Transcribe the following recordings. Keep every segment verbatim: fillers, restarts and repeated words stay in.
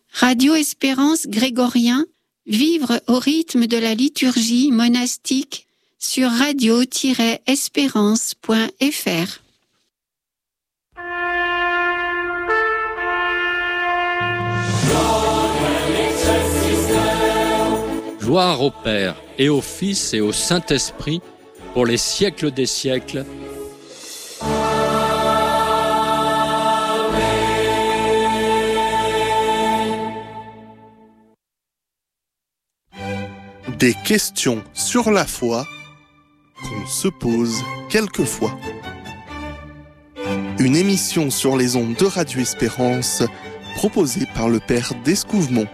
Radio Espérance Grégorien, vivre au rythme de la liturgie monastique sur radio tiret espérance point f r. Gloire au Père et au Fils et au Saint-Esprit pour les siècles des siècles. Des questions sur la foi qu'on se pose quelquefois. Une émission sur les ondes de Radio Espérance proposée par le Père d'Escouvemont.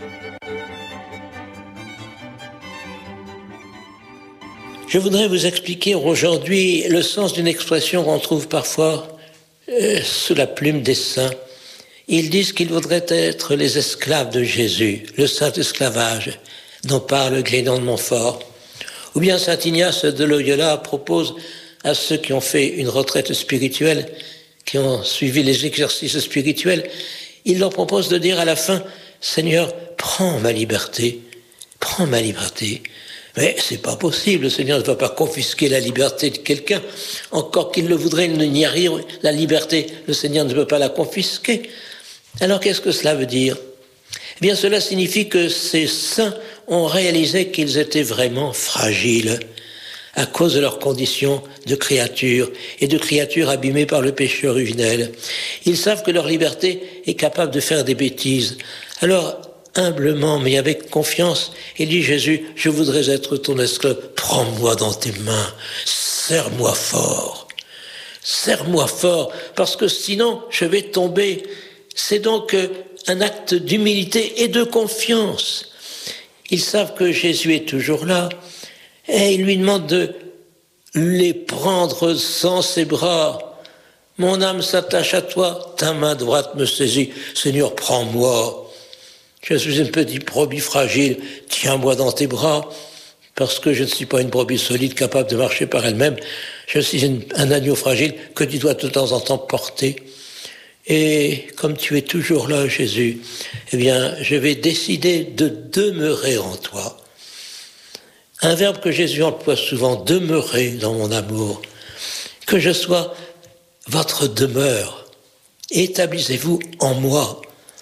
Je voudrais vous expliquer aujourd'hui le sens d'une expression qu'on trouve parfois euh, sous la plume des saints. Ils disent qu'ils voudraient être les esclaves de Jésus, le saint esclavage dont parle Glénon de Montfort. Ou bien saint Ignace de Loyola propose à ceux qui ont fait une retraite spirituelle, qui ont suivi les exercices spirituels, il leur propose de dire à la fin, « Seigneur, prends ma liberté, prends ma liberté ». Mais c'est pas possible, le Seigneur ne va pas confisquer la liberté de quelqu'un, encore qu'il le voudrait, il n'y arrive, la liberté, le Seigneur ne peut pas la confisquer. Alors qu'est-ce que cela veut dire ? Eh bien, cela signifie que ces saints ont réalisé qu'ils étaient vraiment fragiles à cause de leur condition de créatures et de créatures abîmées par le péché originel. Ils savent que leur liberté est capable de faire des bêtises. Alors, humblement, mais avec confiance, il dit Jésus, je voudrais être ton esclave, prends-moi dans tes mains, serre-moi fort, serre-moi fort, parce que sinon je vais tomber. C'est donc un acte d'humilité et de confiance. Ils savent que Jésus est toujours là, et il lui demande de les prendre sans ses bras. Mon âme s'attache à toi, ta main droite me saisit, Seigneur, prends-moi. Je suis une petite brebis fragile, tiens-moi dans tes bras, parce que je ne suis pas une brebis solide capable de marcher par elle-même. Je suis une, un agneau fragile que tu dois de temps en temps porter. Et comme tu es toujours là, Jésus, eh bien, je vais décider de demeurer en toi. Un verbe que Jésus emploie souvent, demeurer dans mon amour. Que je sois votre demeure. Établissez-vous en moi.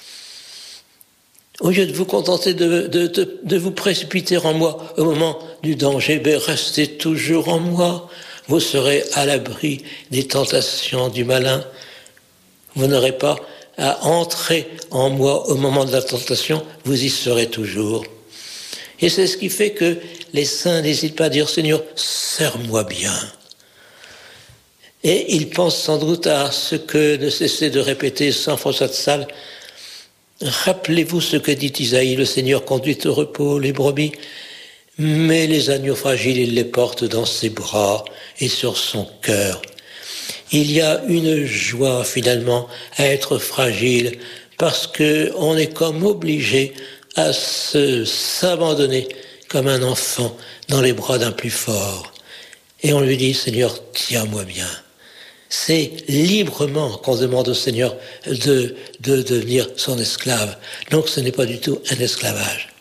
Au lieu de vous contenter de, de, de, de vous précipiter en moi au moment du danger, ben restez toujours en moi. Vous serez à l'abri des tentations du malin. Vous n'aurez pas à entrer en moi au moment de la tentation, vous y serez toujours. Et c'est ce qui fait que les saints n'hésitent pas à dire « Seigneur, serre-moi bien ». Et ils pensent sans doute à ce que ne cessait de répéter saint François de Sales. Rappelez-vous ce que dit Isaïe, le Seigneur conduit au repos les brebis, mais les agneaux fragiles, il les porte dans ses bras et sur son cœur. Il y a une joie finalement à être fragile parce qu'on est comme obligé à se, s'abandonner comme un enfant dans les bras d'un plus fort. Et on lui dit, Seigneur, tiens-moi bien. C'est librement qu'on demande au Seigneur de, de devenir son esclave. Donc ce n'est pas du tout un esclavage.